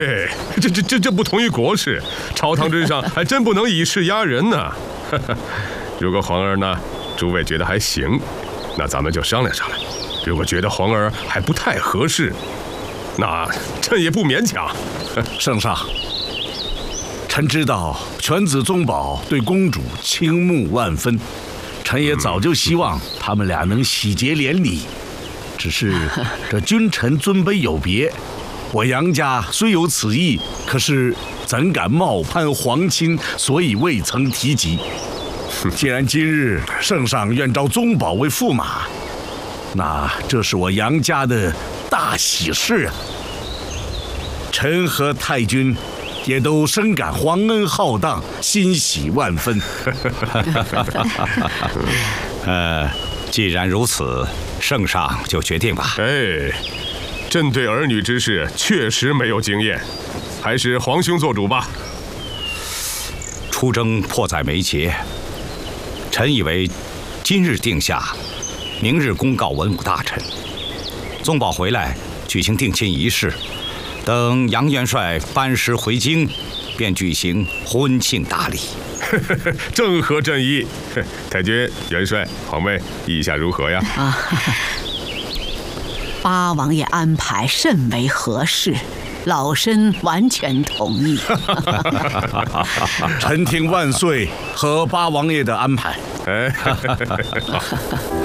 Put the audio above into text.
哎，这不同于国事，朝堂之上还真不能以势压人呢。如果皇儿呢，诸位觉得还行，那咱们就商量商量；如果觉得皇儿还不太合适，那朕也不勉强。 圣上，臣知道犬子宗保对公主倾慕万分，臣也早就希望他们俩能喜结连理。只是这君臣尊卑有别，我杨家虽有此意，可是怎敢冒攀皇亲，所以未曾提及。既然今日圣上愿召宗保为驸马，那这是我杨家的大喜事啊！臣和太君也都深感皇恩浩荡，欣喜万分。 既然如此，圣上就决定吧。 哎，朕对儿女之事确实没有经验，还是皇兄做主吧。 出征迫在眉睫，臣以为今日定下，明日公告文武大臣，宗保回来举行定亲仪式，等杨元帅班师回京，便举行婚庆大礼。 正合朕意。太君、元帅、皇妹，意下如何呀？ 八王爷安排甚为合适，老身完全同意。 臣听万岁和八王爷的安排。